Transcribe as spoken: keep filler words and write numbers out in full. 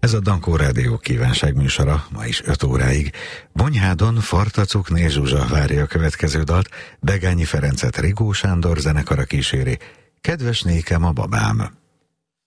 Ez a Dankó Rádió kívánságműsora, ma is öt óráig. Bonyhádon Fartacukné Zsuzsa várja a következő dalt, Begányi Ferencet Rigó Sándor zenekara kíséri. Kedves nékem a babám.